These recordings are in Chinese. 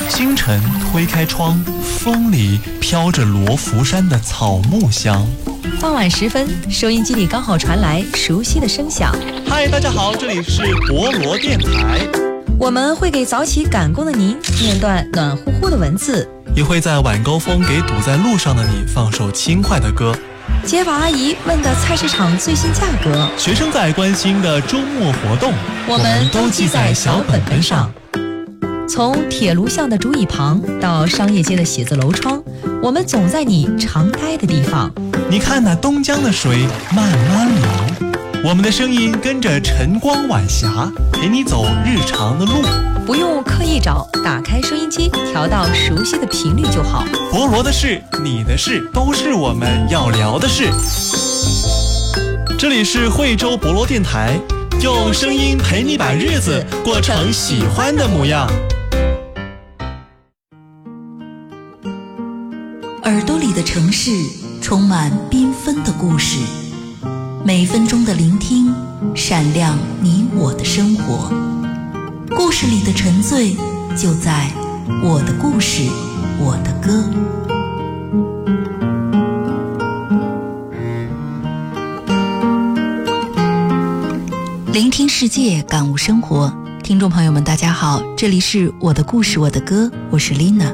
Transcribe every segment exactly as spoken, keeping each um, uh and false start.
清晨推开窗，风里飘着罗浮山的草木香。 傍晚时分，收音机里刚好传来熟悉的声响。 嗨，大家好，这里是博罗电台。 我们会给早起赶工的您念段暖乎乎的文字， 也会在晚高峰给堵在路上的你放首轻快的歌。 街坊阿姨问的菜市场最新价格， 学生在关心的周末活动， 我们都记在小本本上。从铁炉巷的竹椅旁到商业街的写字楼窗，我们总在你常待的地方。 你看那东江的水慢慢流，我们的声音跟着晨光晚霞，陪你走日常的路。 不用刻意找，打开收音机，调到熟悉的频率就好。 博罗的事，你的事，都是我们要聊的事。这里是惠州博罗电台，用声音陪你把日子过成喜欢的模样。 耳朵里的城市充满缤纷的故事，每分钟的聆听闪亮你我的生活。故事里的沉醉就在我的故事我的歌。聆听世界，感悟生活。听众朋友们大家好，这里是我的故事我的歌，我是 Lina。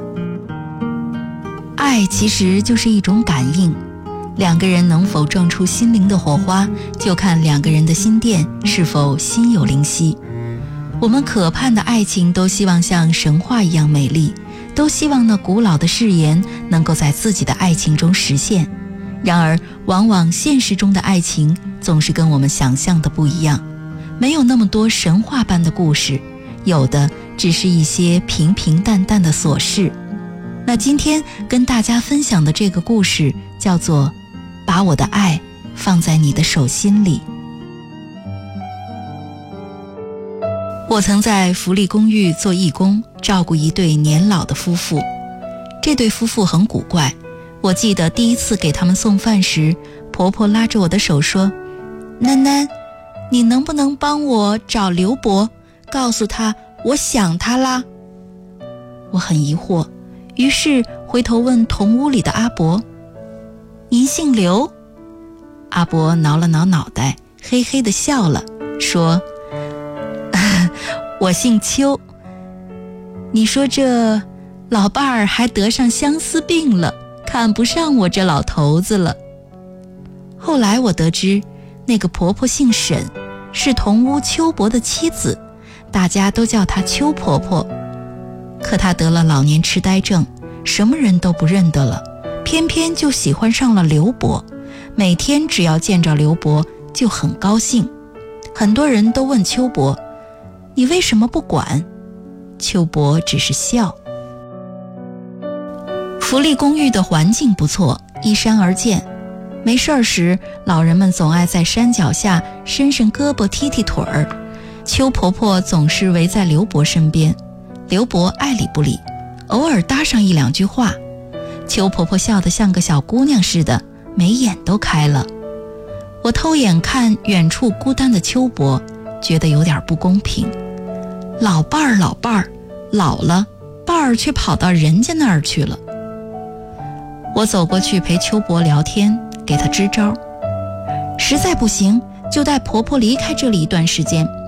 爱其实就是一种感应，两个人能否撞出心灵的火花，就看两个人的心电是否心有灵犀。我们渴盼的爱情都希望像神话一样美丽，都希望那古老的誓言能够在自己的爱情中实现。然而往往现实中的爱情总是跟我们想象的不一样，没有那么多神话般的故事，有的只是一些平平淡淡的琐事。那今天跟大家分享的这个故事叫做把我的爱放在你的手心里。我曾在福利公寓做义工，照顾一对年老的夫妇。这对夫妇很古怪，我记得第一次给他们送饭时，婆婆拉着我的手说：囡囡，你能不能帮我找刘伯，告诉他我想他啦？我很疑惑，于是回头问同屋里的阿伯：您姓刘？阿伯挠了挠脑袋，嘿嘿地笑了，说：我姓邱。你说这老伴儿还得上相思病了，看不上我这老头子了。后来我得知，那个婆婆姓沈，是同屋邱伯的妻子，大家都叫她邱婆婆。可她得了老年痴呆症，什么人都不认得了，偏偏就喜欢上了刘伯，每天只要见着刘伯就很高兴。很多人都问邱伯：你为什么不管？邱伯只是笑。福利公寓的环境不错，依山而建。没事儿时，老人们总爱在山脚下伸伸胳膊踢踢腿儿。邱婆婆总是围在刘伯身边，刘伯爱理不理，偶尔搭上一两句话。邱婆婆笑得像个小姑娘似的，眉眼都开了。我偷眼看远处孤单的邱伯，觉得有点不公平。老伴儿老伴儿，老了伴儿却跑到人家那儿去了。我走过去陪邱伯聊天，给他支招。实在不行，就带婆婆离开这里一段时间，